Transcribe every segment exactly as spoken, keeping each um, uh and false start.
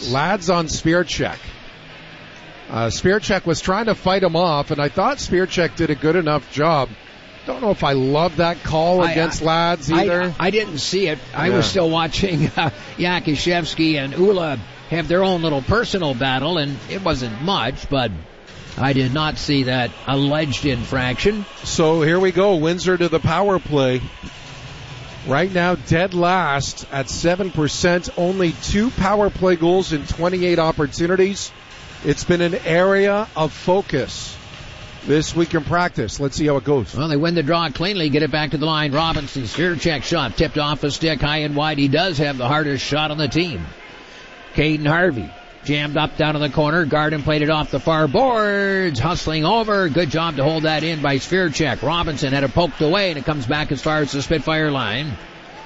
Lads. Lads on Spiercheck. Uh, Spiercheck was trying to fight him off, and I thought Spiercheck did a good enough job. Don't know if I love that call I, against I, Lads either. I, I didn't see it. I yeah. was still watching uh, Yakishevsky and Ula have their own little personal battle, and it wasn't much, but I did not see that alleged infraction. So here we go. Windsor to the power play. Right now, dead last at seven percent. Only two power play goals in twenty-eight opportunities. It's been an area of focus this week in practice. Let's see how it goes. Well, they win the draw cleanly, get it back to the line. Robinson, spear check shot, tipped off a stick high and wide. He does have the hardest shot on the team. Caden Harvey jammed up down in the corner. Garden played it off the far boards, hustling over. Good job to hold that in by Spiercheck. Robinson had it poked away, and it comes back as far as the Spitfire line.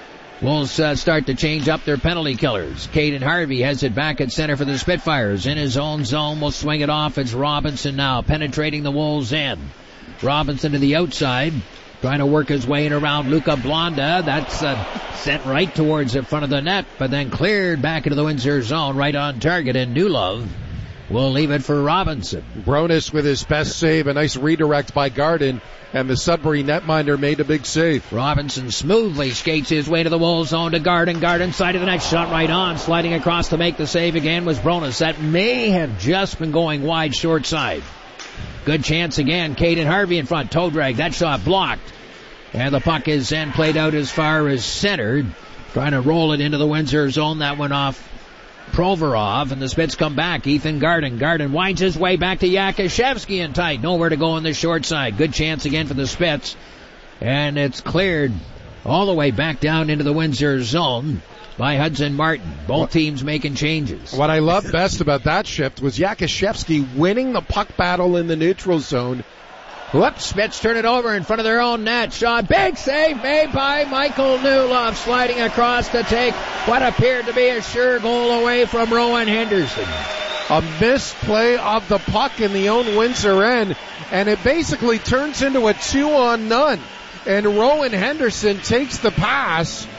Wolves uh, start to change up their penalty killers. Caden Harvey has it back at center for the Spitfires. In his own zone, will swing it off. It's Robinson now, penetrating the Wolves' end. Robinson to the outside, trying to work his way in around Luca Blonda. That's uh, sent right towards the front of the net, but then cleared back into the Windsor zone, right on target. And Newlove will leave it for Robinson. Bronis with his best save. A nice redirect by Garden, and the Sudbury netminder made a big save. Robinson smoothly skates his way to the Wolves zone to Garden. Garden side of the net, shot right on. Sliding across to make the save again was Bronis. That may have just been going wide short side. Good chance again. Caden Harvey in front. Toe drag. That shot blocked. And the puck is then played out as far as center. Trying to roll it into the Windsor zone. That went off Provorov, and the Spits come back. Ethan Garden. Garden winds his way back to Yakishevsky in tight. Nowhere to go on the short side. Good chance again for the Spits. And it's cleared all the way back down into the Windsor zone by Hudson Martin. Both teams making changes. What I loved best about that shift was Yakishevsky winning the puck battle in the neutral zone. Whoops, Spits turn it over in front of their own net. Shot, big save made by Michael Newlove, sliding across to take what appeared to be a sure goal away from Rowan Henderson. A misplay of the puck in the own Windsor end, and it basically turns into a two on none. And Rowan Henderson takes the pass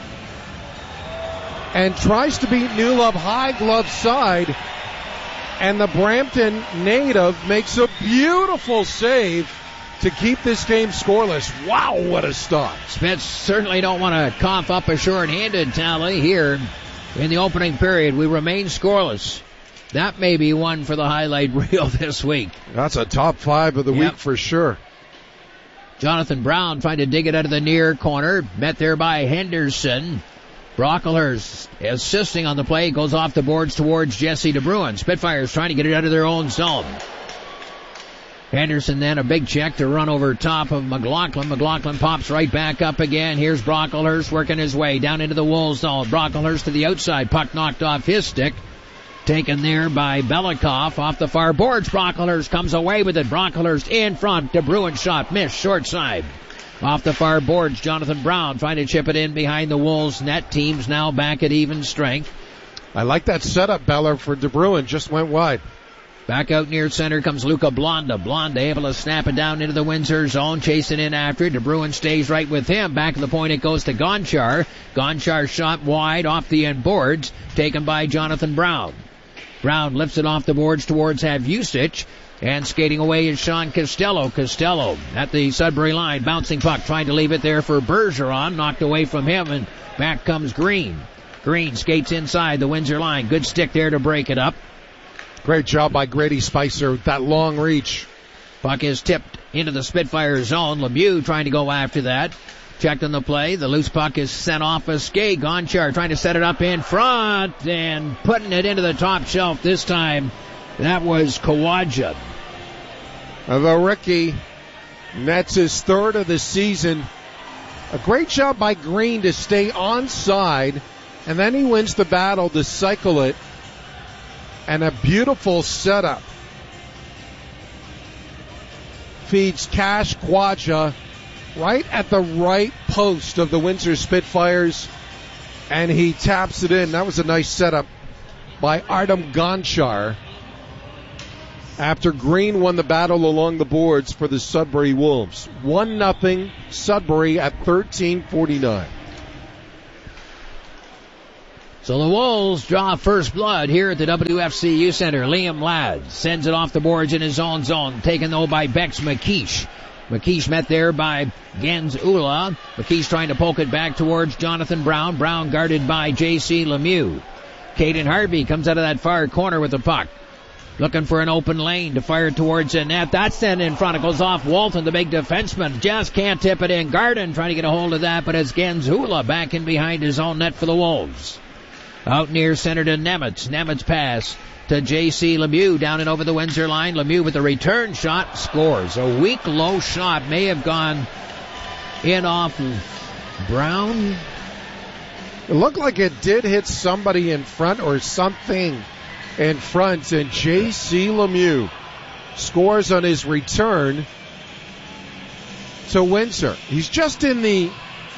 and tries to beat Newlove high glove side, and the Brampton native makes a beautiful save to keep this game scoreless. Wow, what a stop. Spits certainly don't want to cough up a short-handed tally here in the opening period. We remain scoreless. That may be one for the highlight reel this week. That's a top five of the yep. week for sure. Jonathan Brown trying to dig it out of the near corner. Met there by Henderson. Brocklehurst assisting on the play. Goes off the boards towards Jesse DeBruin. Spitfires trying to get it out of their own zone. Henderson then a big check to run over top of McLaughlin. McLaughlin pops right back up again. Here's Brocklehurst working his way down into the Wolves zone. Brocklehurst to the outside. Puck knocked off his stick. Taken there by Belikov off the far boards. Brocklehurst comes away with it. Brocklehurst in front. DeBruin shot missed short side. Off the far boards, Jonathan Brown trying to chip it in behind the Wolves net. Teams now back at even strength. I like that setup, Beller, for DeBruin. Just went wide. Back out near center comes Luca Blonda. Blonda able to snap it down into the Windsor zone, chasing in after it. DeBruin stays right with him. Back to the point it goes to Gonchar. Gonchar shot wide off the end boards, taken by Jonathan Brown. Brown lifts it off the boards towards Havusich, and skating away is Sean Costello. Costello at the Sudbury line, bouncing puck, trying to leave it there for Bergeron, knocked away from him, and back comes Green. Green skates inside the Windsor line. Good stick there to break it up. Great job by Grady Spicer with that long reach. Puck is tipped into the Spitfire zone. Lemieux trying to go after that. Checked on the play. The loose puck is sent off a skate. Gonchar trying to set it up in front and putting it into the top shelf this time. That was Kawaja. The Ricky nets his third of the season. A great job by Green to stay onside, and then he wins the battle to cycle it. And a beautiful setup. Feeds Cash Quadja right at the right post of the Windsor Spitfires, and he taps it in. That was a nice setup by Artem Gonchar after Green won the battle along the boards for the Sudbury Wolves. one nothing Sudbury at thirteen forty-nine. So the Wolves draw first blood here at the W F C U Center. Liam Ladd sends it off the boards in his own zone. Taken though by Bex McKeish. McKeish met there by Gens Ula. McKeish trying to poke it back towards Jonathan Brown. Brown guarded by J C Lemieux. Caden Harvey comes out of that far corner with the puck. Looking for an open lane to fire towards the net. That's then in front. It goes off Walton, the big defenseman. Just can't tip it in. Garden trying to get a hold of that, but it's Gens Ula back in behind his own net for the Wolves. Out near center to Nemitz. Nemitz pass to J C Lemieux down and over the Windsor line. Lemieux with a return shot scores. A weak low shot may have gone in off of Brown. It looked like it did hit somebody in front or something in front, and J C Lemieux scores on his return to Windsor. He's just in the...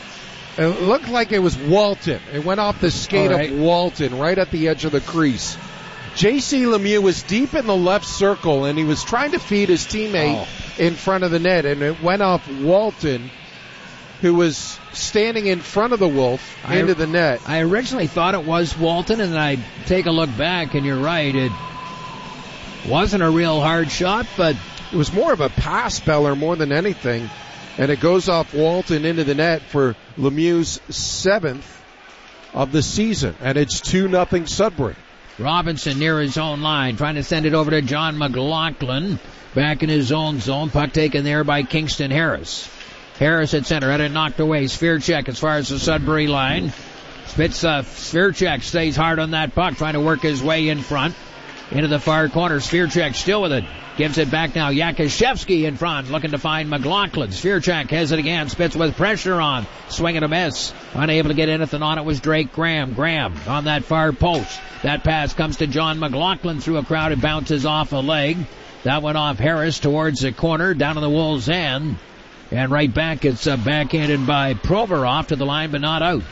It looked like it was Walton. It went off the skate right. of Walton right at the edge of the crease. J C Lemieux was deep in the left circle, and he was trying to feed his teammate oh. in front of the net, and it went off Walton, who was standing in front of the Wolf into I, the net. I originally thought it was Walton, and then I take a look back, and you're right. It wasn't a real hard shot, but it was more of a pass, Beller, more than anything. And it goes off Walton into the net for Lemieux's seventh of the season. And it's two nothing Sudbury. Robinson near his own line, trying to send it over to John McLaughlin. Back in his own zone. Puck taken there by Kingston Harris. Harris at center, had it knocked away. Sphere check as far as the Sudbury line. Spitz, uh, sphere check stays hard on that puck, trying to work his way in front. Into the far corner. Sphere check still with it. Gives it back now. Yakushevsky in front, looking to find McLaughlin. Svirchak has it again. Spitz with pressure on. Swing and a miss. Unable to get anything on it was Drake Graham. Graham on that far post. That pass comes to John McLaughlin through a crowd. It bounces off a leg. That went off Harris towards the corner, down to the Wolves' end. And right back, it's uh, backhanded by Provorov to the line, but not out.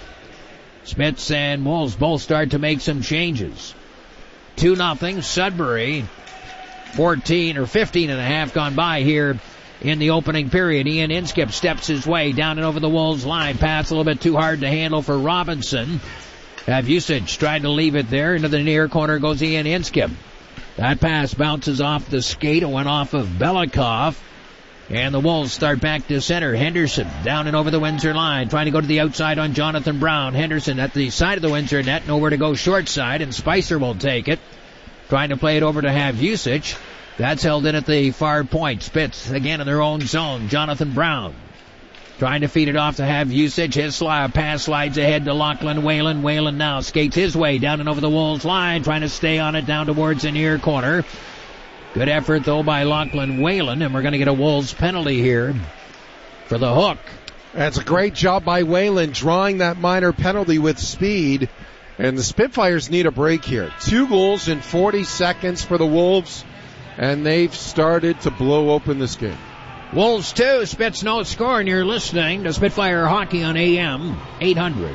Spitz and Wolves both start to make some changes. two nothing Sudbury. fourteen or fifteen and a half gone by here in the opening period. Ian Inskip steps his way down and over the Wolves line. Pass a little bit too hard to handle for Robinson. Have usage, tried to leave it there. Into the near corner goes Ian Inskip. That pass bounces off the skate. It went off of Belikov. And the Wolves start back to center. Henderson down and over the Windsor line, trying to go to the outside on Jonathan Brown. Henderson at the side of the Windsor net, nowhere to go short side, and Spicer will take it. Trying to play it over to have usage. That's held in at the far point. Spitz again in their own zone. Jonathan Brown trying to feed it off to have usage. His slide, pass slides ahead to Lachlan Whalen. Whalen now skates his way down and over the Wolves line, trying to stay on it down towards the near corner. Good effort, though, by Lachlan Whalen, and we're going to get a Wolves penalty here for the hook. That's a great job by Whalen, drawing that minor penalty with speed. And the Spitfires need a break here. Two goals in forty seconds for the Wolves, and they've started to blow open this game. Wolves two, Spitz no score, and you're listening to Spitfire Hockey on A M eight hundred.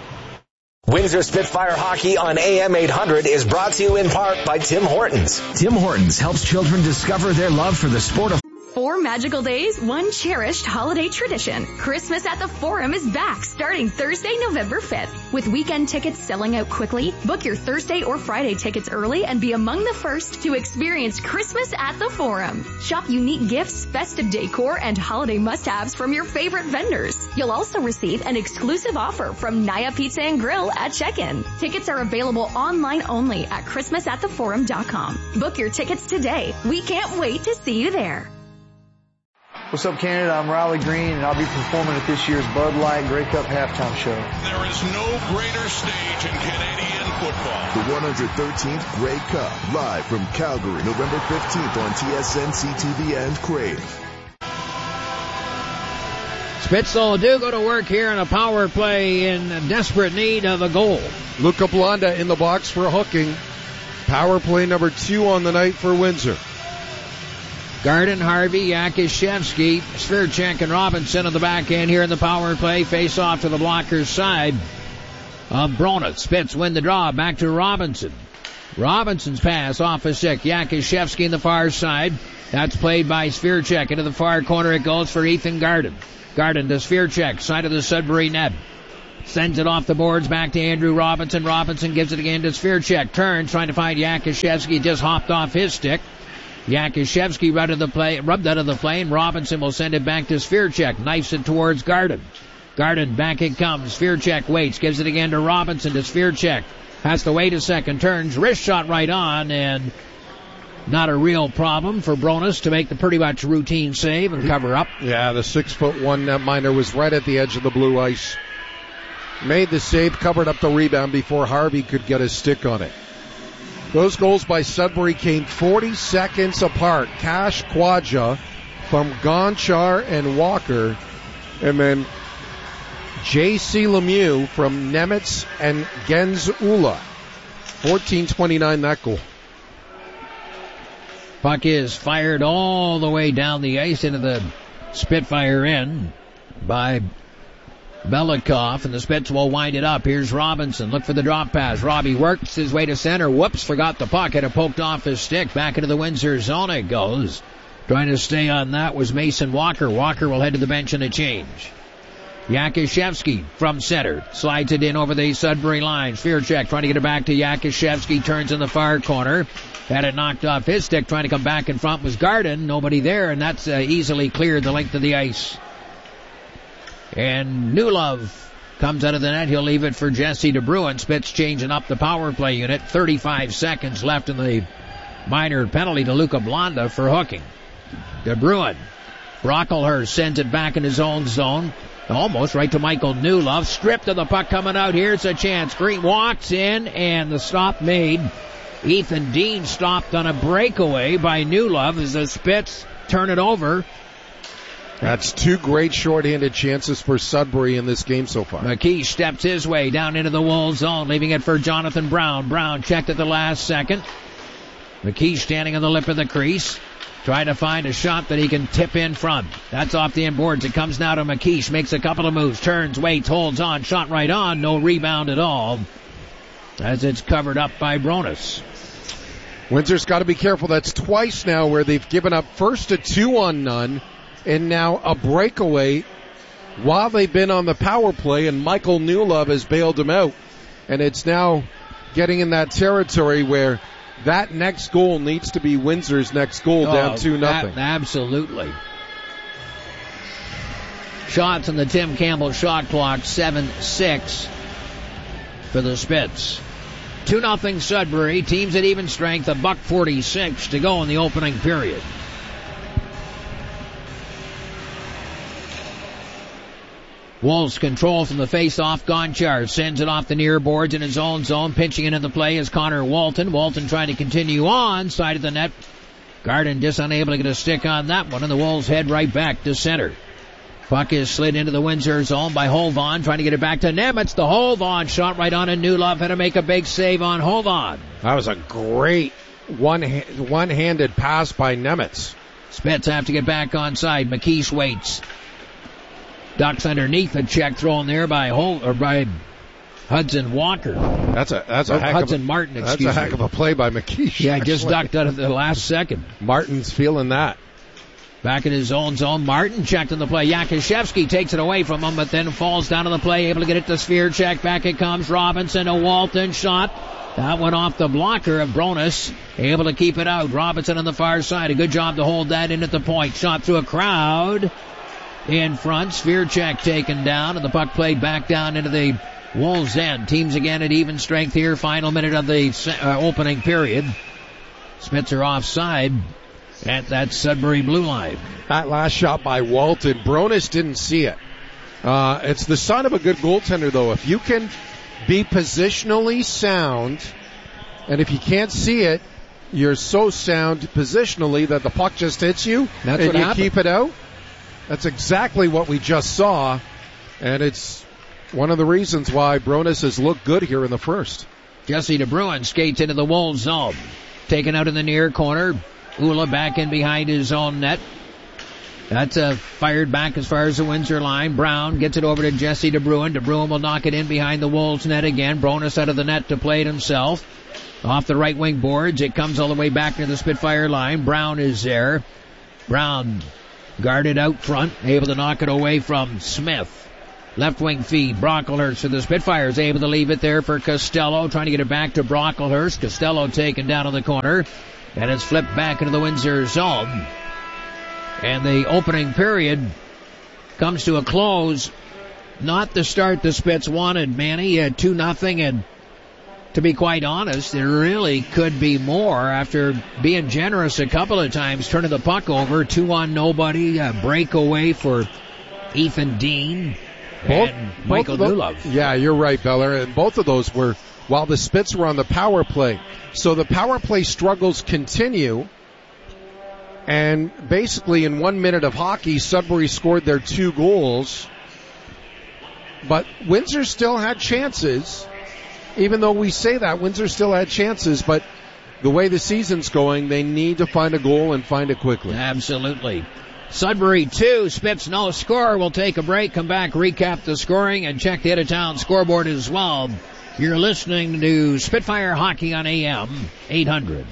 Windsor Spitfire Hockey on A M eight hundred is brought to you in part by Tim Hortons. Tim Hortons helps children discover their love for the sport of Four magical days, one cherished holiday tradition. Christmas at the Forum is back starting Thursday, November fifth. With weekend tickets selling out quickly, book your Thursday or Friday tickets early and be among the first to experience Christmas at the Forum. Shop unique gifts, festive decor, and holiday must-haves from your favorite vendors. You'll also receive an exclusive offer from Naya Pizza and Grill at check-in. Tickets are available online only at christmas at the forum dot com. Book your tickets today. We can't wait to see you there. What's up, Canada? I'm Riley Green, and I'll be performing at this year's Bud Light Grey Cup halftime show. There is no greater stage in Canadian football. The one hundred thirteenth Grey Cup, live from Calgary, November fifteenth on T S N, C T V, and Crave. Spitzel do go to work here in a power play in desperate need of a goal. Luca Blanda in the box for hooking. Power play number two on the night for Windsor. Garden, Harvey, Yakushevsky, Svirchak, and Robinson on the back end here in the power play. Face off to the blocker's side of Brona. Spitz win the draw. Back to Robinson. Robinson's pass off a stick. Yakushevsky in the far side. That's played by Svirchak. Into the far corner it goes for Ethan Garden. Garden to Svirchak, side of the Sudbury net. Sends it off the boards back to Andrew Robinson. Robinson gives it again to Svirchek. Turns, trying to find Yakushevsky. Just hopped off his stick. Yakushevsky rubbed, the play, rubbed out of the flame. Robinson will send it back to Svirchek. Knifes it towards Garden. Garden, back it comes. Svirchek waits. Gives it again to Robinson to Svirchek. Has to wait a second. Turns. Wrist shot right on. And not a real problem for Bronis to make the pretty much routine save and cover up. Yeah, the six foot one netminder was right at the edge of the blue ice. Made the save, covered up the rebound before Harvey could get his stick on it. Those goals by Sudbury came forty seconds apart. Cash Quadja from Gonchar and Walker. And then J C Lemieux from Nemitz and Genzula. fourteen twenty-nine that goal. Puck is fired all the way down the ice into the Spitfire end by Belikov, and the Spits will wind it up. Here's Robinson. Look for the drop pass. Robbie works his way to center. Whoops, forgot the puck. Had it poked off his stick. Back into the Windsor zone it goes. Trying to stay on that was Mason Walker. Walker will head to the bench in a change. Yakushevsky from center. Slides it in over the Sudbury line. Svirchek trying to get it back to Yakushevsky. Turns in the far corner. Had it knocked off his stick. Trying to come back in front was Garden. Nobody there, and that's uh, easily cleared the length of the ice. And Newlove comes out of the net. He'll leave it for Jesse DeBruin. Spitz changing up the power play unit. thirty-five seconds left in the minor penalty to Luca Blonda for hooking. DeBruin. Brocklehurst sends it back in his own zone. Almost right to Michael Newlove. Stripped of the puck coming out. Here's a chance. Green walks in, and the stop made. Ethan Dean stopped on a breakaway by Newlove as the Spitz turn it over. That's two great shorthanded chances for Sudbury in this game so far. McKee steps his way down into the Wolves zone, leaving it for Jonathan Brown. Brown checked at the last second. McKee standing on the lip of the crease, trying to find a shot that he can tip in front. That's off the inboards. It comes now to McKee. Makes a couple of moves, turns, waits, holds on, shot right on. No rebound at all as it's covered up by Bronis. Windsor's got to be careful. That's twice now where they've given up first a two on none. And now a breakaway while they've been on the power play, and Michael Newlove has bailed him out. And it's now getting in that territory where that next goal needs to be Windsor's next goal, oh, down two nothing. Absolutely. Shots on the Tim Campbell shot clock, seven six for the Spits. two nothing Sudbury, teams at even strength, a buck forty-six to go in the opening period. Wolves control from the face-off. Gonchar sends it off the near boards in his own zone. Pinching into the play is Connor Walton. Walton trying to continue on. Side of the net. Garden just unable to get a stick on that one, and the Wolves head right back to center. Puck is slid into the Windsor zone by Holvon, trying to get it back to Nemitz. The Holvon shot right on, and Newlove had to make a big save on Holvon. That was a great one one-handed pass by Nemitz. Spits have to get back on side. McKees waits. Ducks underneath a check thrown there by Hol- or by Hudson Walker. That's a that's a or heck Hudson of a, Martin. Excuse That's a me. heck of a play by McKee. Yeah, just ducked out of the last second. Martin's feeling that. Back in his own zone, Martin checked in the play. Yakushevsky takes it away from him, but then falls down on the play, able to get it to Svirchek. Back it comes. Robinson, a Walton shot. That went off the blocker of Bronis. Able to keep it out. Robinson on the far side. A good job to hold that in at the point. Shot through a crowd. In front, Svirchek taken down, and the puck played back down into the Wolves' end. Teams again at even strength here. Final minute of the uh, opening period. Spitzer offside at that Sudbury blue line. That last shot by Walton, Bronis didn't see it. Uh, it's the sign of a good goaltender, though. If you can be positionally sound, and if you can't see it, you're so sound positionally that the puck just hits you, That's and what you happened. keep it out. That's exactly what we just saw, and it's one of the reasons why Bronis has looked good here in the first. Jesse DeBruin skates into the Wolves zone. Taken out in the near corner. Ula back in behind his own net. That's uh, fired back as far as the Windsor line. Brown gets it over to Jesse DeBruin. DeBruin will knock it in behind the Wolves net again. Bronis out of the net to play it himself. Off the right wing boards. It comes all the way back to the Spitfire line. Brown is there. Brown guarded out front, able to knock it away from Smith. Left wing feed. Brocklehurst for the Spitfires, able to leave it there for Costello, trying to get it back to Brocklehurst. Costello taken down in the corner, and it's flipped back into the Windsor zone. And the opening period comes to a close. Not the start the Spits wanted, Manny. Uh, two nothing, and to be quite honest, there really could be more after being generous a couple of times, turning the puck over. Two on nobody, a breakaway for Ethan Dean both, and both Michael those, Dulov. Yeah, you're right, Beller. And both of those were while the Spits were on the power play. So the power play struggles continue. And basically in one minute of hockey, Sudbury scored their two goals. But Windsor still had chances. Even though we say that, Windsor still had chances, but the way the season's going, they need to find a goal and find it quickly. Absolutely. Sudbury two, Spits no score. We'll take a break, come back, recap the scoring, and check the out-of-town scoreboard as well. You're listening to Spitfire Hockey on A M eight hundred.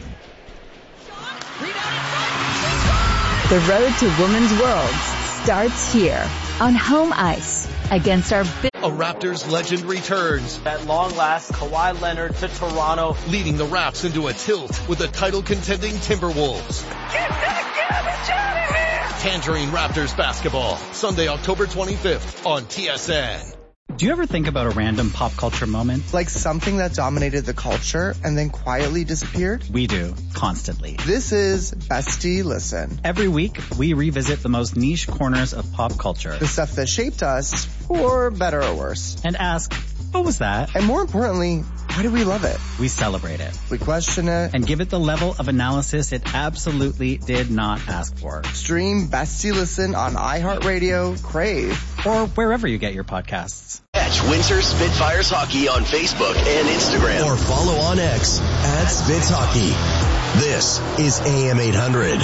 The road to women's worlds starts here on home ice against our big... A Raptors legend returns. At long last, Kawhi Leonard to Toronto. Leading the Raps into a tilt with the title-contending Timberwolves. Get that garbage out of here! Tangerine Raptors basketball, Sunday, October twenty-fifth on T S N. Do you ever think about a random pop culture moment? Like something that dominated the culture and then quietly disappeared? We do, constantly. This is Bestie Listen. Every week, we revisit the most niche corners of pop culture. The stuff that shaped us, for better or worse. And ask, what was that? And more importantly, why do we love it? We celebrate it. We question it. And give it the level of analysis it absolutely did not ask for. Stream Bestie Listen on iHeartRadio, Crave, or wherever you get your podcasts. Catch Windsor Spitfires Hockey on Facebook and Instagram. Or follow on X at Spits Hockey. This is A M eight hundred.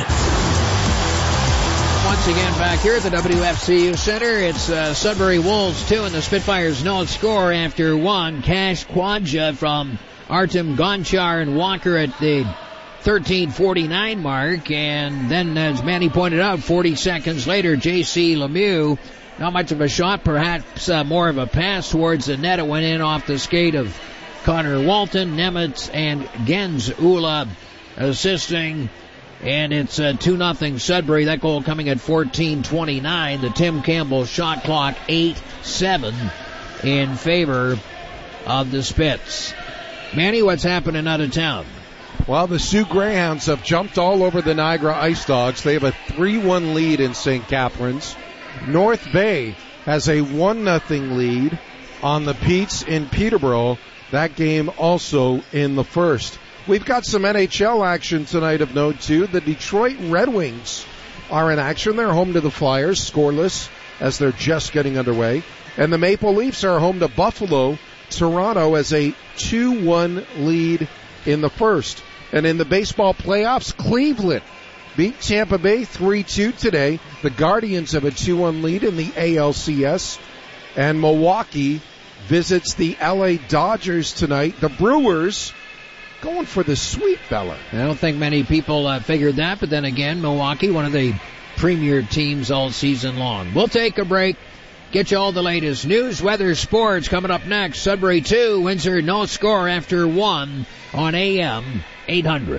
Once again, back here at the W F C U Center, it's uh, Sudbury Wolves two and the Spitfires no score after one. Cash Quadja from Artem Gonchar and Walker at the thirteen forty-nine mark. And then, as Manny pointed out, forty seconds later, J C Lemieux, not much of a shot, perhaps uh, more of a pass towards the net. It went in off the skate of Connor Walton, Nemitz, and Gens Ula assisting. And it's uh, two nothing Sudbury. That goal coming at fourteen twenty-nine. The Tim Campbell shot clock eight seven in favor of the Spits. Manny, what's happening out of town? Well, the Sioux Greyhounds have jumped all over the Niagara Ice Dogs. They have a three one lead in Saint Catharines. North Bay has a one nothing lead on the Petes in Peterborough. That game also in the first. We've got some N H L action tonight of note, too. The Detroit Red Wings are in action. They're home to the Flyers, scoreless, as they're just getting underway. And the Maple Leafs are home to Buffalo. Toronto has a two one lead in the first. And in the baseball playoffs, Cleveland beat Tampa Bay three two today. The Guardians have a two one lead in the A L C S. And Milwaukee visits the L A Dodgers tonight. The Brewers going for the sweep, Bella. I don't think many people uh, figured that, but then again, Milwaukee, one of the premier teams all season long. We'll take a break, get you all the latest news, weather, sports coming up next. Sudbury two, Windsor no score after one on A M eight hundred.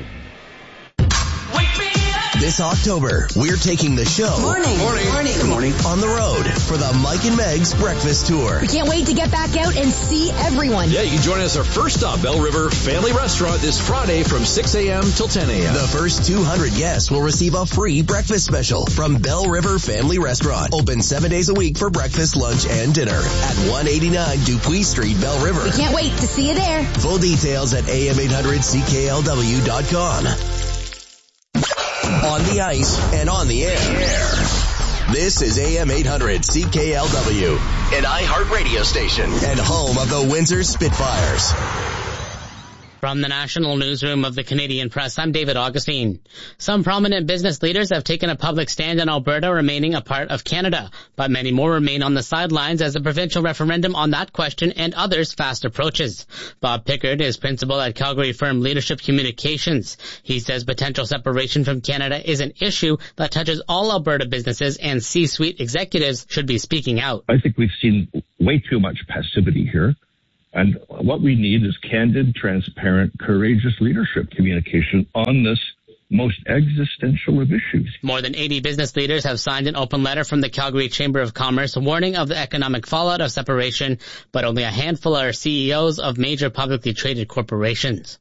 This October, we're taking the show. Morning. Morning. Morning. Good morning. On the road for the Mike and Meg's Breakfast Tour. We can't wait to get back out and see everyone. Yeah, you can join us our first stop, Bell River Family Restaurant, this Friday from six a.m. till ten a.m. The first two hundred guests will receive a free breakfast special from Bell River Family Restaurant. Open seven days a week for breakfast, lunch, and dinner at one eighty-nine Dupuis Street, Bell River. We can't wait to see you there. Full details at A M eight hundred C K L W dot com. On the ice and on the air. This is A M eight hundred C K L W, an iHeart radio station and home of the Windsor Spitfires. From the national newsroom of the Canadian Press, I'm David Augustine. Some prominent business leaders have taken a public stand on Alberta remaining a part of Canada, but many more remain on the sidelines as the provincial referendum on that question and others fast approaches. Bob Pickard is principal at Calgary firm Leadership Communications. He says potential separation from Canada is an issue that touches all Alberta businesses, and C-suite executives should be speaking out. I think we've seen way too much passivity here. And what we need is candid, transparent, courageous leadership communication on this most existential of issues. More than eighty business leaders have signed an open letter from the Calgary Chamber of Commerce warning of the economic fallout of separation, but only a handful are C E Os of major publicly traded corporations.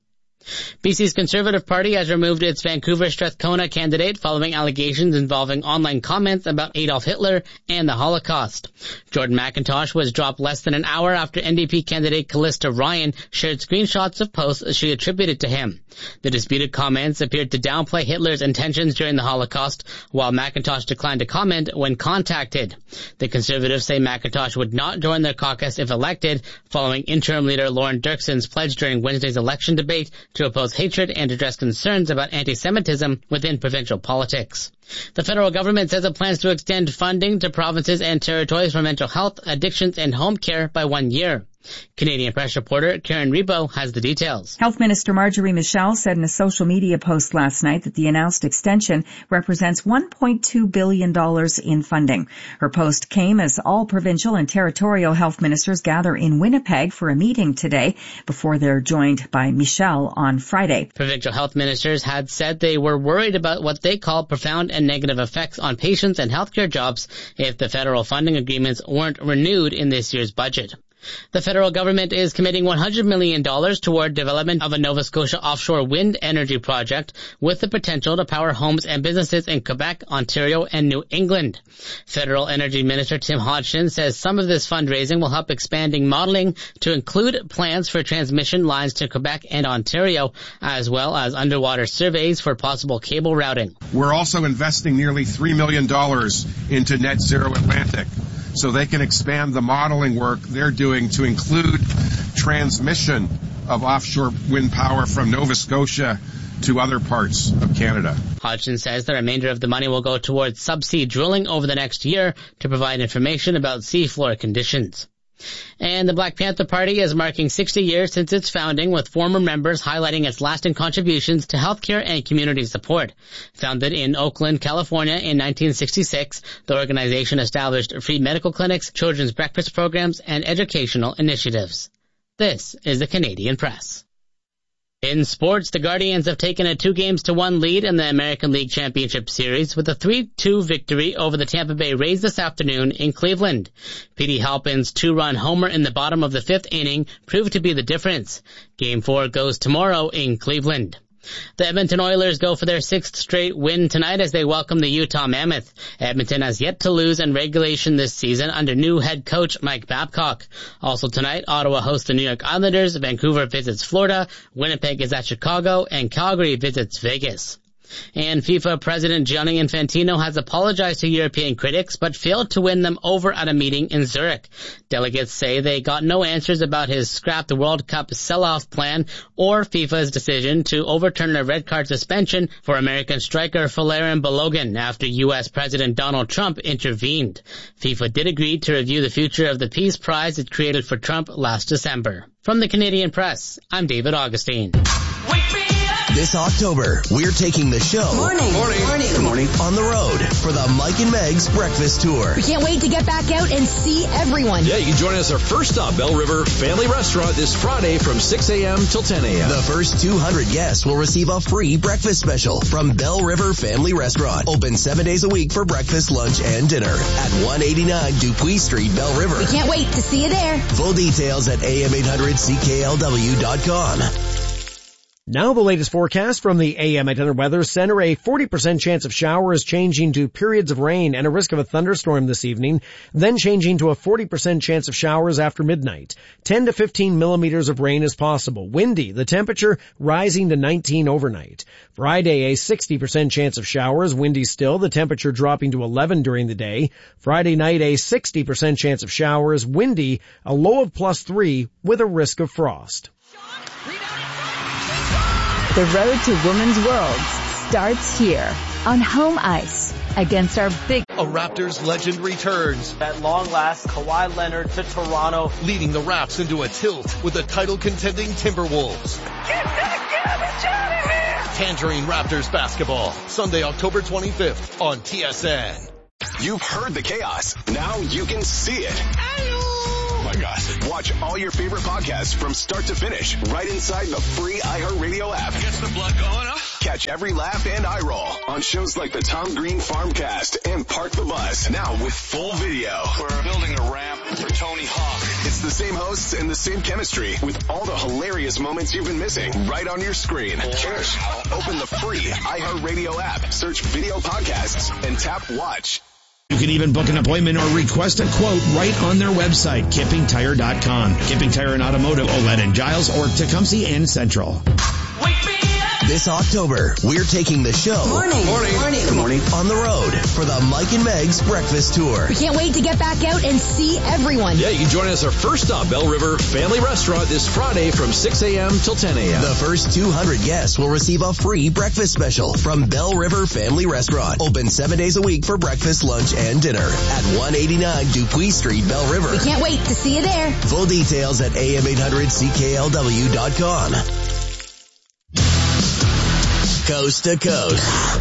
B C's Conservative Party has removed its Vancouver Strathcona candidate following allegations involving online comments about Adolf Hitler and the Holocaust. Jordan McIntosh was dropped less than an hour after N D P candidate Callista Ryan shared screenshots of posts she attributed to him. The disputed comments appeared to downplay Hitler's intentions during the Holocaust, while McIntosh declined to comment when contacted. The Conservatives say McIntosh would not join their caucus if elected, following interim leader Lauren Dirkson's pledge during Wednesday's election debate to oppose hatred and address concerns about anti-Semitism within provincial politics. The federal government says it plans to extend funding to provinces and territories for mental health, addictions, and home care by one year. Canadian Press reporter Karen Rebo has the details. Health Minister Marjorie Michel said in a social media post last night that the announced extension represents one point two billion dollars in funding. Her post came as all provincial and territorial health ministers gather in Winnipeg for a meeting today before they're joined by Michel on Friday. Provincial health ministers had said they were worried about what they call profound and negative effects on patients and healthcare jobs if the federal funding agreements weren't renewed in this year's budget. The federal government is committing one hundred million dollars toward development of a Nova Scotia offshore wind energy project with the potential to power homes and businesses in Quebec, Ontario, and New England. Federal Energy Minister Tim Hodgson says some of this fundraising will help expanding modeling to include plans for transmission lines to Quebec and Ontario, as well as underwater surveys for possible cable routing. We're also investing nearly three million dollars into Net Zero Atlantic, so they can expand the modeling work they're doing to include transmission of offshore wind power from Nova Scotia to other parts of Canada. Hodgson says the remainder of the money will go towards subsea drilling over the next year to provide information about seafloor conditions. And the Black Panther Party is marking sixty years since its founding, with former members highlighting its lasting contributions to healthcare and community support. Founded in Oakland, California in nineteen sixty-six, the organization established free medical clinics, children's breakfast programs, and educational initiatives. This is the Canadian Press. In sports, the Guardians have taken a two games to one lead in the American League Championship Series with a three two victory over the Tampa Bay Rays this afternoon in Cleveland. Petey Halpin's two-run homer in the bottom of the fifth inning proved to be the difference. Game four goes tomorrow in Cleveland. The Edmonton Oilers go for their sixth straight win tonight as they welcome the Utah Mammoth. Edmonton has yet to lose in regulation this season under new head coach Mike Babcock. Also tonight, Ottawa hosts the New York Islanders, Vancouver visits Florida, Winnipeg is at Chicago, and Calgary visits Vegas. And FIFA President Gianni Infantino has apologized to European critics but failed to win them over at a meeting in Zurich. Delegates say they got no answers about his scrap the World Cup sell-off plan or FIFA's decision to overturn a red card suspension for American striker Valerian Balogun after U S President Donald Trump intervened. FIFA did agree to review the future of the Peace Prize it created for Trump last December. From the Canadian Press, I'm David Augustine. This October, we're taking the show Morning. Morning. Morning. Good morning on the road for the Mike and Meg's Breakfast Tour. We can't wait to get back out and see everyone. Yeah, you can join us our first stop, Bell River Family Restaurant, this Friday from six a.m. till ten a.m. The first two hundred guests will receive a free breakfast special from Bell River Family Restaurant. Open seven days a week for breakfast, lunch, and dinner at one eighty-nine Dupuis Street, Bell River. We can't wait to see you there. Full details at A M eight hundred C K L W dot com. Now the latest forecast from the A M eight hundred Weather Center. A forty percent chance of showers changing to periods of rain and a risk of a thunderstorm this evening, then changing to a forty percent chance of showers after midnight. ten to fifteen millimeters of rain is possible. Windy, the temperature rising to nineteen overnight. Friday, a sixty percent chance of showers, windy still, the temperature dropping to eleven during the day. Friday night, a sixty percent chance of showers, windy, a low of plus three with a risk of frost. The road to women's worlds starts here on home ice against our big... A Raptors legend returns. At long last, Kawhi Leonard to Toronto. Leading the Raps into a tilt with the title-contending Timberwolves. Get that garbage out of here! Tangerine Raptors basketball, Sunday, October twenty-fifth on T S N. You've heard the chaos. Now you can see it. Oh my gosh. Watch all your favorite podcasts from start to finish right inside the free iHeartRadio app. Gets the blood going, huh? Catch every laugh and eye roll on shows like the Tom Green Farmcast and Park the Bus. Now with full video. We're building a ramp for Tony Hawk. It's the same hosts and the same chemistry with all the hilarious moments you've been missing right on your screen. Cheers. Open the free iHeartRadio app, search video podcasts, and tap watch. You can even book an appointment or request a quote right on their website, kipping tire dot com. Kipping Tire and Automotive, Oled and Giles, or Tecumseh and Central. This October, we're taking the show Morning. Morning. Morning. Good morning. On the road for the Mike and Meg's Breakfast Tour. We can't wait to get back out and see everyone. Yeah, you can join us our first stop, Bell River Family Restaurant, this Friday from six a.m. till ten a.m. The first two hundred guests will receive a free breakfast special from Bell River Family Restaurant. Open seven days a week for breakfast, lunch, and dinner at one eighty-nine Dupuis Street, Bell River. We can't wait to see you there. Full details at A M eight hundred C K L W dot com. Coast to coast.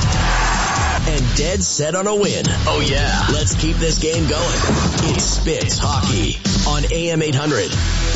And dead set on a win. Oh yeah. Let's keep this game going. It's Spitz Hockey on A M eight hundred.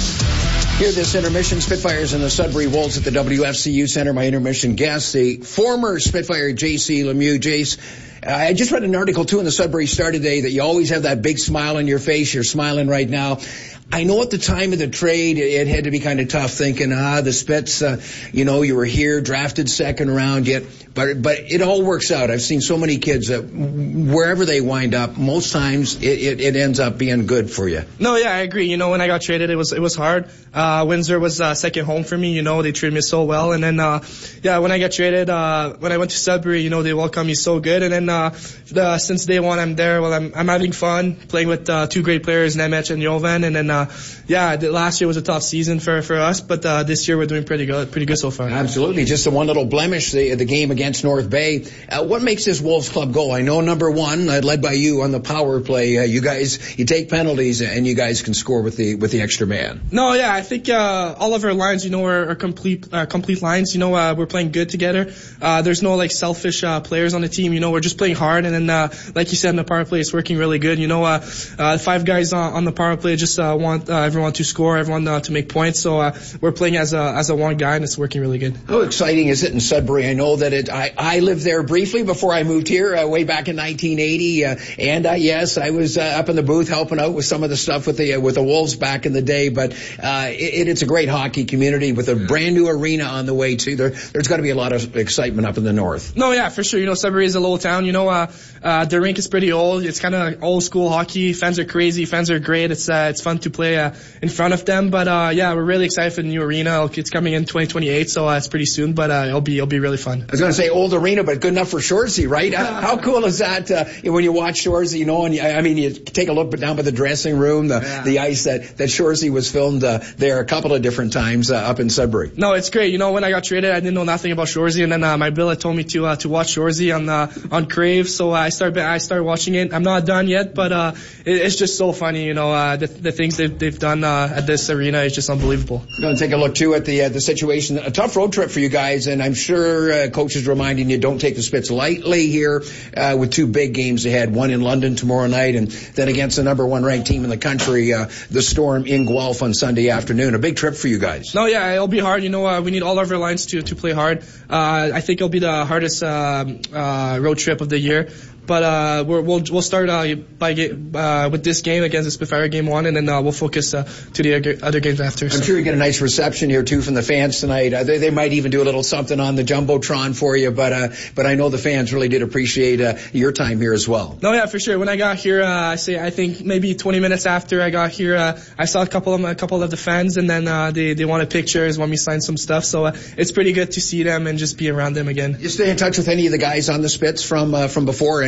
Here this intermission, Spitfires and the Sudbury Wolves at the W F C U Center. My intermission guest, the former Spitfire J C Lemieux. Jace, I just read an article too in the Sudbury Star today that you always have that big smile on your face. You're smiling right now. I know at the time of the trade, it had to be kind of tough thinking, ah, the Spits, uh, you know, you were here, drafted second round yet, but, but it all works out. I've seen so many kids that wherever they wind up, most times it, it, it ends up being good for you. No, yeah, I agree. You know, when I got traded, it was, it was hard. Uh, Windsor was, uh, second home for me. You know, they treated me so well. And then, uh, yeah, when I got traded, uh, when I went to Sudbury, you know, they welcomed me so good. And then, uh, the, since day one, I'm there. Well, I'm, I'm having fun playing with, uh, two great players, Nemec and Jovan. And then, uh, yeah, the, last year was a tough season for, for us, but, uh, this year we're doing pretty good, pretty good so far. Absolutely. Just the one little blemish, the, the game against North Bay. Uh, what makes this Wolves club go? I know number one, uh, led by you on the power play. Uh, you guys, you take penalties and you guys can score with the, with the extra man. No, yeah, I think, uh, all of our lines, you know, are, are complete, uh, complete lines. You know, uh, we're playing good together. Uh, there's no like selfish, uh, players on the team. You know, we're just playing hard. And then, uh, like you said, in the power play, it's working really good. You know, uh, uh, five guys on, on the power play just, uh, want, uh, everyone to score, everyone, uh, to make points. So, uh, we're playing as a, as a one guy and it's working really good. How exciting is it in Sudbury? I know that it, I, I lived there briefly before I moved here, uh, way back in nineteen eighty. Uh, and, uh, yes, I was, uh, up in the booth helping out with some of the stuff with the, uh, with the Wolves back in the day. But, uh, it, it's a great hockey community with a brand new arena on the way too. There, there's got to be a lot of excitement up in the north. No, yeah, for sure. You know, Sudbury is a little town. You know, uh, uh, the rink is pretty old. It's kind of old school hockey. Fans are crazy. Fans are great. It's, uh, it's fun to play, uh, in front of them. But, uh, yeah, we're really excited for the new arena. It's coming in twenty twenty-eight, so, uh, it's pretty soon, but, uh, it'll be, it'll be really fun. I was going to say old arena, but good enough for Shoresy, right? How, how cool is that, uh, when you watch Shoresy, you know, and you, I mean, you take a look down by the dressing room, the, yeah. the ice that, that Shoresy was filmed, uh, there a couple of different times, uh, up in Sudbury. No, it's great. You know, when I got traded, I didn't know nothing about Shoresy, and then, uh, my billet told me to, uh, to watch Shoresy on, uh, on Crave, so I started, I started watching it. I'm not done yet, but, uh, it, it's just so funny, you know, uh, the, the things they've, they've done, uh, at this arena is just unbelievable. We're going to take a look too at the, uh, the situation. A tough road trip for you guys, and I'm sure, uh, coach is reminding you don't take the Spits lightly here, uh, with two big games ahead, one in London tomorrow night, and then against the number one ranked team in the country, uh, the Storm in Guelph on Sunday afternoon. A big trip for you guys. No, yeah, it'll be hard. You know, uh, we need all of our lines to, to play hard. Uh, I think it'll be the hardest, uh, uh, road trip of the year. But uh, we're, we'll we'll start uh, by uh, with this game against the Spitfire game one, and then uh, we'll focus uh, to the other games after. So. I'm sure you get a nice reception here too from the fans tonight. Uh, they they might even do a little something on the jumbotron for you, but uh, but I know the fans really did appreciate uh, your time here as well. No, yeah, for sure. When I got here, uh, I say I think maybe twenty minutes after I got here, uh, I saw a couple of a couple of the fans, and then uh, they they wanted pictures, want me to sign some stuff. So uh, it's pretty good to see them and just be around them again. You stay in touch with any of the guys on the Spits from uh, from before, any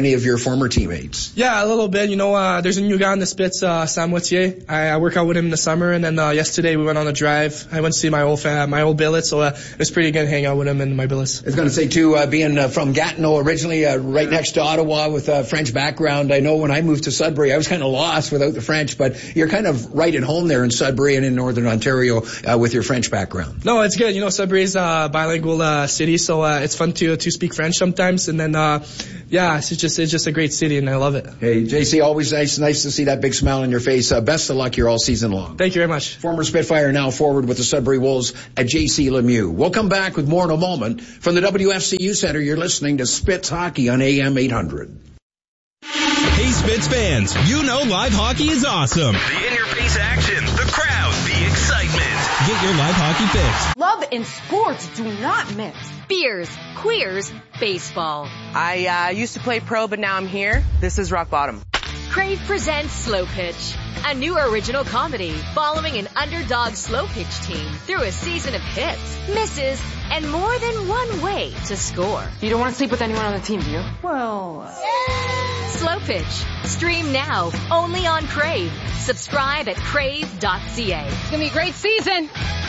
many of your former teammates? Yeah, a little bit. You know, uh, there's a new guy on the Spits, uh, Sam Wautier. I, I work out with him in the summer, and then uh, yesterday we went on a drive. I went to see my old fa- my old billet, so uh, it was pretty good to hang out with him in my billets. I was going to say, too, uh, being uh, from Gatineau originally, uh, right next to Ottawa with a French background, I know when I moved to Sudbury, I was kind of lost without the French, but you're kind of right at home there in Sudbury and in Northern Ontario uh, with your French background. No, it's good. You know, Sudbury's a bilingual uh, city, so uh, it's fun to to speak French sometimes. And then, uh, yeah, it's just it's just a great city, and I love it. Hey, J C, always nice nice to see that big smile on your face. Uh, best of luck here all season long. Thank you very much. Former Spitfire, now forward with the Sudbury Wolves at J C Lemieux. We'll come back with more in a moment. From the W F C U Center, you're listening to Spitz Hockey on A M eight hundred. Hey, Spitz fans, you know live hockey is awesome. The in-your-face action, the crowd, the excitement. Get your live hockey fix. Love and sports do not mix. Beers, queers, baseball. I uh, used to play pro, but now I'm here. This is rock bottom. Crave presents Slow Pitch, a new original comedy following an underdog slow pitch team through a season of hits, misses, and more than one way to score. You don't want to sleep with anyone on the team, do you? Well... Yeah. Slow Pitch. Stream now, only on Crave. Subscribe at crave dot c a. It's going to be a great season.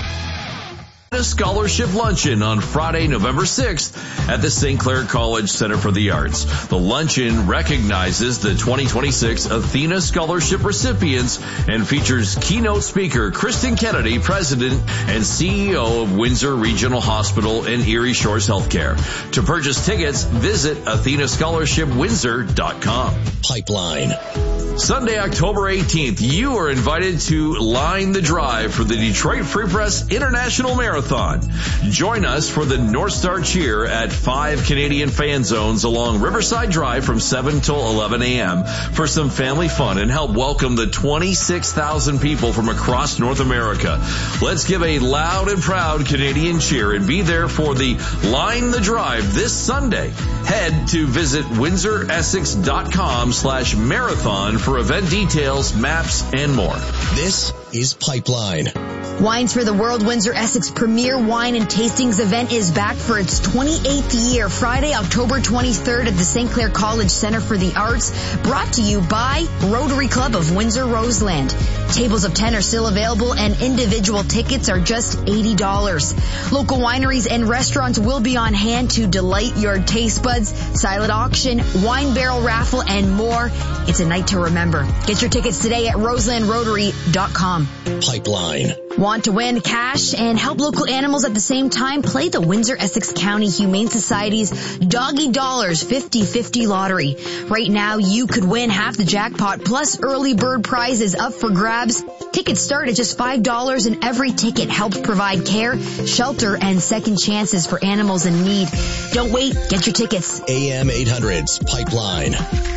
A scholarship luncheon on Friday, November sixth at the Saint Clair College Center for the Arts. The luncheon recognizes the twenty twenty-six Athena Scholarship recipients and features keynote speaker Kristen Kennedy, President and C E O of Windsor Regional Hospital and Erie Shores Healthcare. To purchase tickets, visit athena scholarship windsor dot com. Pipeline. Sunday, October eighteenth, you are invited to line the drive for the Detroit Free Press International Marathon. Join us for the North Star Cheer at five Canadian fan zones along Riverside Drive from seven till eleven a.m. for some family fun and help welcome the twenty-six thousand people from across North America. Let's give a loud and proud Canadian cheer and be there for the Line the Drive this Sunday. Head to visit windsor essex dot com slash marathon for event details, maps, and more. This is Pipeline. Wines for the World Windsor Essex Premier Wine and Tastings event is back for its twenty-eighth year, Friday, October twenty-third at the Saint Clair College Center for the Arts, brought to you by Rotary Club of Windsor Roseland. Tables of ten are still available and individual tickets are just eighty dollars. Local wineries and restaurants will be on hand to delight your taste buds, silent auction, wine barrel raffle, and more. It's a night to remember. Get your tickets today at roseland rotary dot com. Pipeline. Want to win cash and help local animals at the same time? Play the Windsor Essex County Humane Society's Doggy Dollars fifty fifty lottery. Right now, you could win half the jackpot plus early bird prizes up for grabs. Tickets start at just five dollars and every ticket helps provide care, shelter, and second chances for animals in need. Don't wait. Get your tickets. A M eight hundred's Pipeline.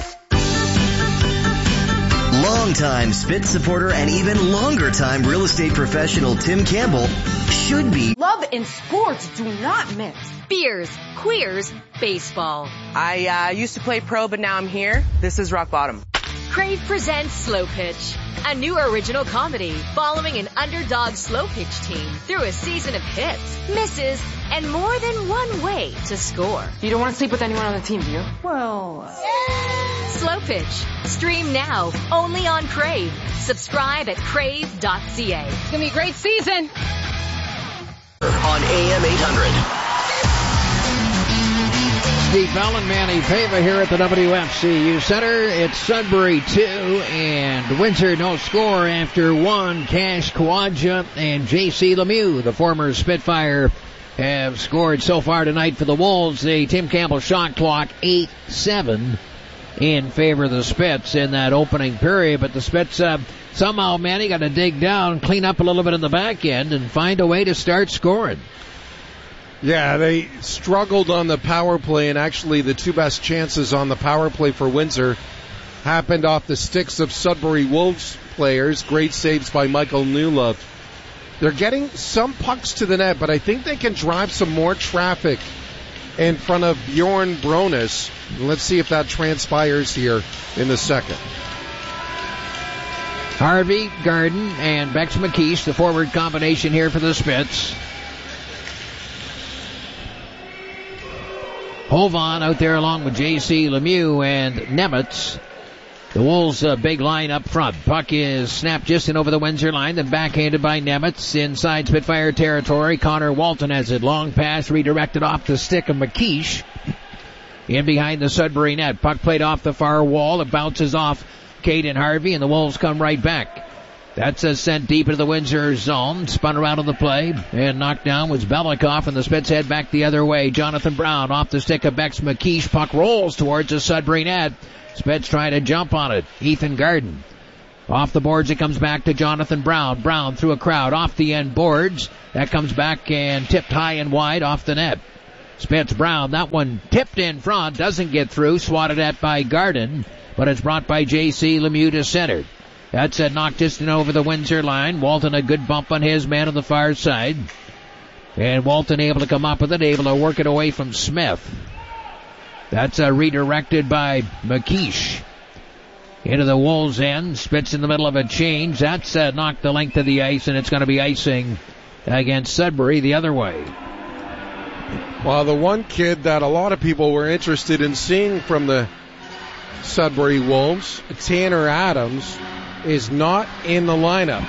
Longtime Spitz supporter and even longer time real estate professional Tim Campbell should be. Love and sports do not mix. Beers, queers, baseball. I uh, used to play pro, but now I'm here. This is rock bottom. Crave presents Slow Pitch, a new original comedy following an underdog slow pitch team through a season of hits, misses, and more than one way to score. You don't want to sleep with anyone on the team, do you? Well... Yeah. Slow Pitch. Stream now, only on Crave. Subscribe at crave dot c a. It's going to be a great season. On A M eight hundred. Steve Fallon, Manny Pava here at the W F C U Center. It's Sudbury two and Windsor no score after one. Cash Kawaja and J C Lemieux, the former Spitfire, have scored so far tonight for the Wolves. The Tim Campbell shot clock eight seven in favor of the Spits in that opening period. But the Spits uh, somehow, Manny, got to dig down, clean up a little bit in the back end, and find a way to start scoring. Yeah, they struggled on the power play, and actually the two best chances on the power play for Windsor happened off the sticks of Sudbury Wolves players. Great saves by Michael Newlove. They're getting some pucks to the net, but I think they can drive some more traffic in front of Bjorn Bronis. Let's see if that transpires here in the second. Harvey, Garden, and Bex McKeesh, the forward combination here for the Spits. Hovan out there along with J C Lemieux and Nemitz. The Wolves' uh, big line up front. Puck is snapped just in over the Windsor line, then backhanded by Nemitz inside Spitfire territory. Connor Walton has it. Long pass redirected off the stick of McKeish. In behind the Sudbury net. Puck played off the far wall. It bounces off Caden Harvey, and the Wolves come right back. That's a sent deep into the Windsor zone. Spun around on the play, and knocked down was Belikoff, and the Spits head back the other way. Jonathan Brown off the stick of Bex McKeish. Puck rolls towards the Sudbury net. Spets trying to jump on it. Ethan Garden. Off the boards, it comes back to Jonathan Brown. Brown through a crowd, off the end boards. That comes back and tipped high and wide off the net. Spets Brown, that one tipped in front, doesn't get through, swatted at by Garden, but it's brought by J C Lemieux to center. That's a knock just in over the Windsor line. Walton a good bump on his man on the far side. And Walton able to come up with it, able to work it away from Smith. That's uh, redirected by McKeish. Into the Wolves' end. Spits in the middle of a change. That's uh, knocked the length of the ice, and it's going to be icing against Sudbury the other way. Well, the one kid that a lot of people were interested in seeing from the Sudbury Wolves, Tanner Adams, is not in the lineup.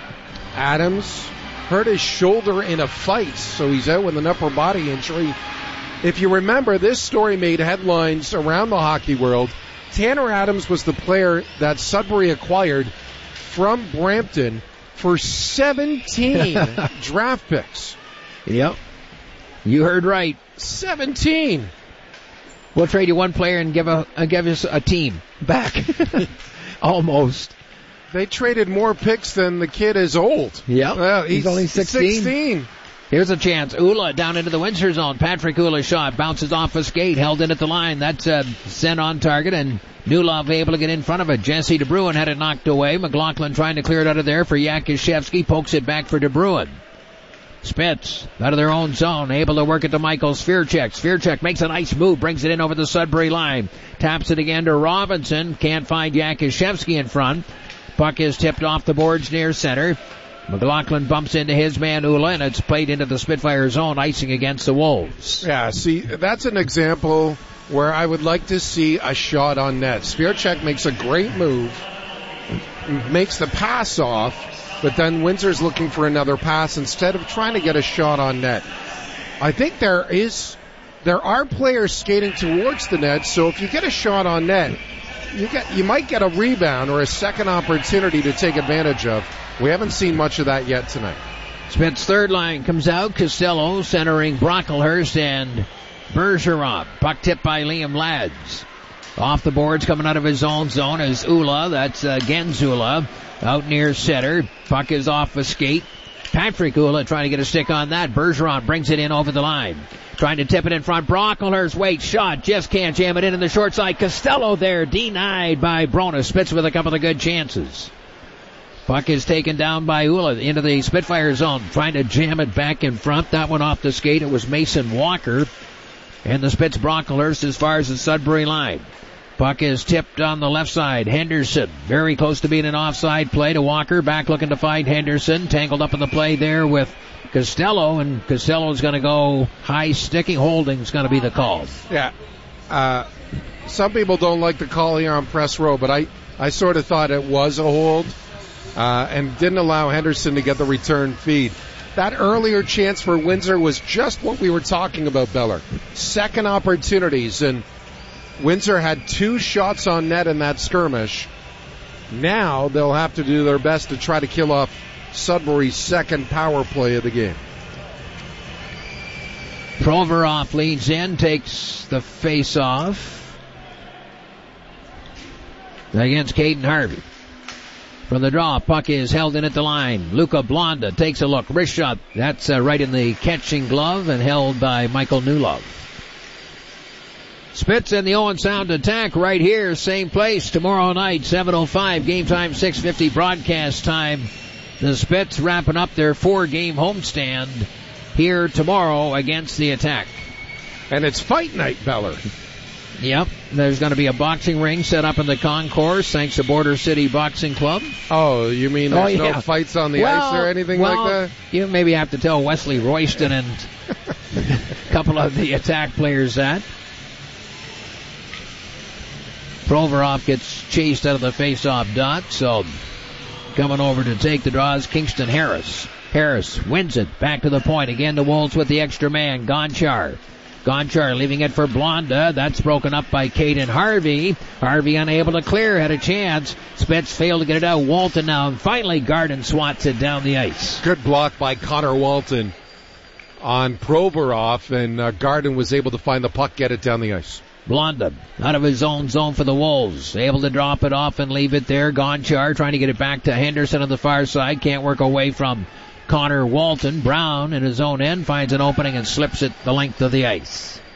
Adams hurt his shoulder in a fight, so he's out with an upper body injury. If you remember, this story made headlines around the hockey world. Tanner Adams was the player that Sudbury acquired from Brampton for seventeen draft picks. Yep. You heard right. seventeen. We'll trade you one player and give a uh, give us a team back. Almost. They traded more picks than the kid is old. Yep. Well, he's, he's only sixteen. sixteen. Here's a chance. Ula down into the Windsor zone. Patrick Ula's shot bounces off a skate, held in at the line. That's uh, sent on target, and Newlove able to get in front of it. Jesse DeBruin had it knocked away. McLaughlin trying to clear it out of there for Yakishevsky. Pokes it back for DeBruin. Spitz out of their own zone, able to work it to Michael Svirchek. Svirchek makes a nice move, brings it in over the Sudbury line. Taps it again to Robinson. Can't find Yakishevsky in front. Puck is tipped off the boards near center. McLaughlin bumps into his man Ula, and it's played into the Spitfire zone, icing against the Wolves. Yeah, see, that's an example where I would like to see a shot on net. Svirchek makes a great move, makes the pass off, but then Windsor's looking for another pass instead of trying to get a shot on net. I think there is, there are players skating towards the net, so if you get a shot on net, you get, you might get a rebound or a second opportunity to take advantage of. We haven't seen much of that yet tonight. Spitz third line comes out. Costello centering Brocklehurst and Bergeron. Puck tipped by Liam Lads. Off the boards coming out of his own zone is Ula. That's uh, Genzula out near center. Puck is off a skate. Patrick Ula trying to get a stick on that. Bergeron brings it in over the line. Trying to tip it in front. Brocklehurst waits. Shot. Just can't jam it in in the short side. Costello there. Denied by Brona. Spitz with a couple of good chances. Puck is taken down by Ula into the Spitfire zone. Trying to jam it back in front. That one off the skate. It was Mason Walker. And the Spitz Brocklehurst as far as the Sudbury line. Puck is tipped on the left side. Henderson very close to being an offside play to Walker. Back looking to find Henderson. Tangled up in the play there with Costello. And Costello's going to go high sticking. Holding's going to be the call. Yeah. Uh, some people don't like the call here on press row, but I, I sort of thought it was a hold. Uh, and didn't allow Henderson to get the return feed. That earlier chance for Windsor was just what we were talking about, Beller. Second opportunities, and Windsor had two shots on net in that skirmish. Now they'll have to do their best to try to kill off Sudbury's second power play of the game. Provorov leads in, takes the face-off against Caden Harvey. From the draw, puck is held in at the line. Luca Blonda takes a look. Wrist shot. That's uh, right in the catching glove and held by Michael Newlove. Spitz and the Owen Sound attack right here. Same place tomorrow night, seven oh five. Game time, six fifty broadcast time. The Spitz wrapping up their four-game homestand here tomorrow against the Attack. And it's fight night, Beller. Yep, there's going to be a boxing ring set up in the concourse thanks to Border City Boxing Club. Oh, you mean there's oh, yeah. no fights on the well, ice or anything well, like that? You maybe have to tell Wesley Royston and a couple of the Attack players that. Provorov gets chased out of the face-off dot, so coming over to take the draw is Kingston Harris. Harris wins it. Back to the point. Again, the Wolves with the extra man, Gonchar. Gonchar leaving it for Blonda. That's broken up by Caden Harvey. Harvey unable to clear. Had a chance. Spitz failed to get it out. Walton now. And finally, Garden swats it down the ice. Good block by Connor Walton on Provorov, and uh, Garden was able to find the puck, get it down the ice. Blonda out of his own zone for the Wolves. Able to drop it off and leave it there. Gonchar trying to get it back to Henderson on the far side. Can't work away from Connor Walton. Brown in his own end finds an opening and slips it the length of the ice.